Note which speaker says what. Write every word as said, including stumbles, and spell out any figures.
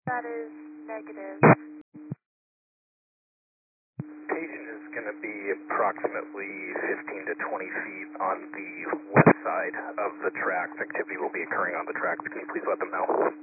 Speaker 1: That is negative.
Speaker 2: Patient is going to be approximately fifteen to twenty feet on the west side of the tracks. Activity will be occurring on the tracks. Can you please let them know?